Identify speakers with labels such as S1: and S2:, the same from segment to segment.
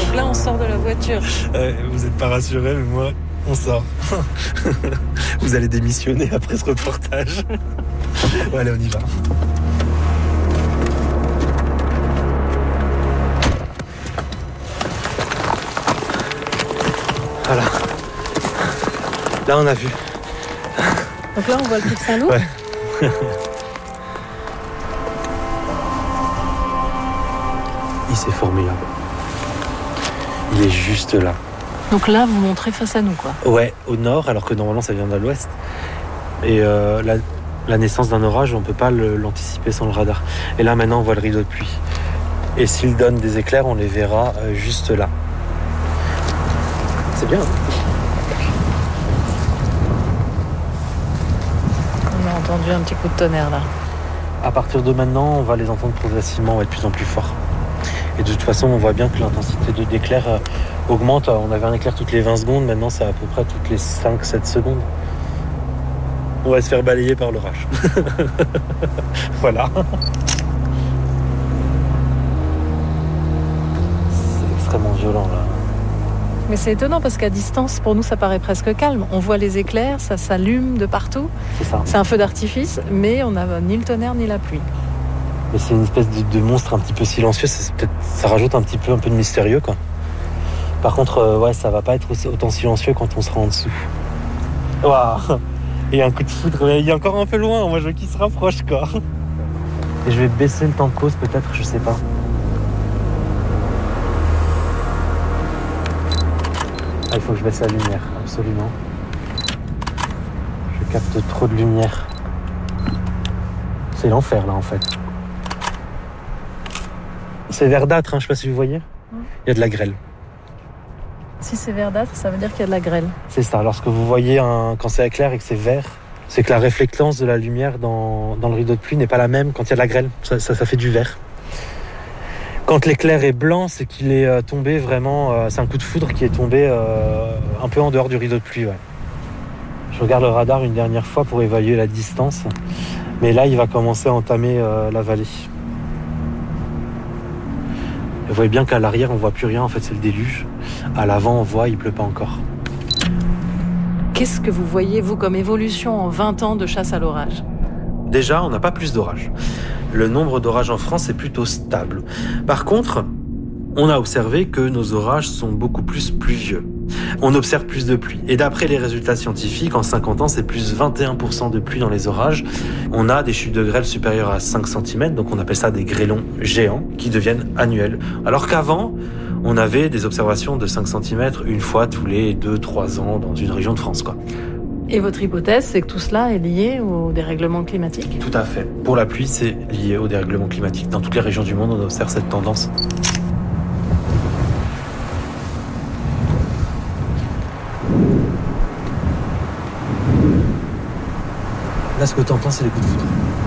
S1: Donc là, on sort de la voiture.
S2: Vous n'êtes pas rassurés, mais moi, on sort. Vous allez démissionner après ce reportage. Bon, allez, on y va. Voilà. Là, on a vu.
S1: Donc là, on voit le pic Saint-Loup.
S2: Ouais. Il s'est formé là. Il est juste là.
S1: Donc là, vous montrez face à nous, quoi.
S2: Ouais, au nord, alors que normalement ça vient de l'ouest. Et la naissance d'un orage, on ne peut pas l'anticiper sans le radar. Et là, maintenant, on voit le rideau de pluie. Et s'il donne des éclairs, on les verra juste là. C'est bien.
S1: On a entendu un petit coup de tonnerre, là.
S2: À partir de maintenant, on va les entendre progressivement, on va être de plus en plus fort. Et de toute façon, on voit bien que l'intensité d'éclair augmente. On avait un éclair toutes les 20 secondes, maintenant c'est à peu près toutes les 5-7 secondes. On va se faire balayer par l'orage. Voilà. C'est extrêmement violent là.
S1: Mais c'est étonnant parce qu'à distance, pour nous, ça paraît presque calme. On voit les éclairs, ça s'allume de partout.
S2: C'est ça.
S1: C'est un feu d'artifice, mais on n'a ni le tonnerre ni la pluie.
S2: Mais c'est une espèce de monstre un petit peu silencieux. Ça rajoute un peu de mystérieux, quoi. Par contre, ouais, ça va pas être autant silencieux quand on sera en dessous. Waouh. Et un coup de foudre, il est encore un peu loin. Moi, je veux qu'il se rapproche, quoi. Et je vais baisser le temps de pause, peut-être, je sais pas. Ah, il faut que je baisse la lumière, absolument. Je capte trop de lumière. C'est l'enfer, là, en fait. C'est verdâtre, hein, je sais pas si vous voyez. Il y a de la grêle.
S1: Si c'est verdâtre, ça veut dire qu'il y a de la grêle.
S2: C'est ça, lorsque vous voyez quand c'est éclair et que c'est vert, c'est que la réflectance de la lumière dans le rideau de pluie n'est pas la même quand il y a de la grêle. Ça fait du vert. Quand l'éclair est blanc, c'est qu'il est tombé vraiment... c'est un coup de foudre qui est tombé un peu en dehors du rideau de pluie. Ouais. Je regarde le radar une dernière fois pour évaluer la distance. Mais là, il va commencer à entamer la vallée. Vous voyez bien qu'à l'arrière, on voit plus rien. En fait, c'est le déluge. À l'avant, on voit, il pleut pas encore.
S1: Qu'est-ce que vous voyez, vous, comme évolution en 20 ans de chasse à l'orage ?
S2: Déjà, on n'a pas plus d'orages. Le nombre d'orages en France est plutôt stable. Par contre, on a observé que nos orages sont beaucoup plus pluvieux. On observe plus de pluie. Et d'après les résultats scientifiques, en 50 ans, c'est plus 21% de pluie dans les orages. On a des chutes de grêle supérieures à 5 cm, donc on appelle ça des grêlons géants, qui deviennent annuels. Alors qu'avant, on avait des observations de 5 cm une fois tous les 2-3 ans dans une région de France, quoi.
S1: Et votre hypothèse, c'est que tout cela est lié au dérèglement climatique ?
S2: Tout à fait. Pour la pluie, c'est lié au dérèglement climatique. Dans toutes les régions du monde, on observe cette tendance. Là, ce que tu entends, c'est les coups de foudre.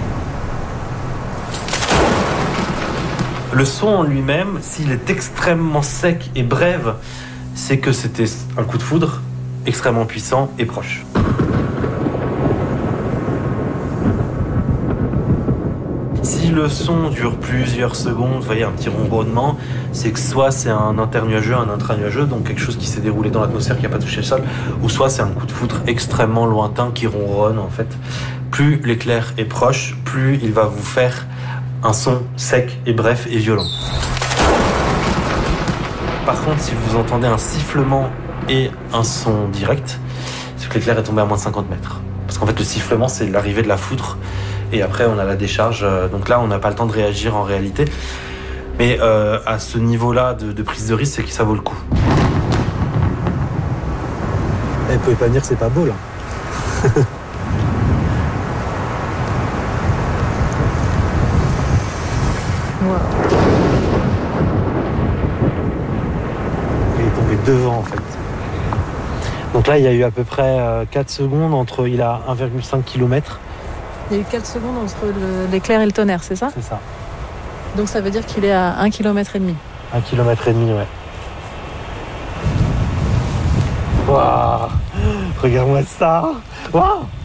S2: Le son en lui-même, s'il est extrêmement sec et bref, c'est que c'était un coup de foudre extrêmement puissant et proche. Si le son dure plusieurs secondes, vous voyez un petit ronronnement, c'est que soit c'est un internuageux, un intranuageux, donc quelque chose qui s'est déroulé dans l'atmosphère qui n'a pas touché le sol, ou soit c'est un coup de foudre extrêmement lointain qui ronronne en fait. Plus l'éclair est proche, plus il va vous faire un son sec et bref et violent. Par contre, si vous entendez un sifflement et un son direct, c'est que l'éclair est tombé à moins de 50 mètres. Parce qu'en fait, le sifflement, c'est l'arrivée de la foudre. Et après, on a la décharge. Donc là, on n'a pas le temps de réagir en réalité. Mais à ce niveau-là de prise de risque, c'est que ça vaut le coup. Vous pouvez pas me dire que c'est pas beau, là. Il est tombé devant, en fait. Donc là, il y a eu à peu près 4 secondes entre... Il a 1,5 km.
S1: Il y a eu 4 secondes entre l'éclair et le tonnerre, c'est ça ?
S2: C'est ça.
S1: Donc ça veut dire qu'il est à 1,5 km.
S2: 1,5 km, ouais. Waouh! Regarde-moi ça! Waouh!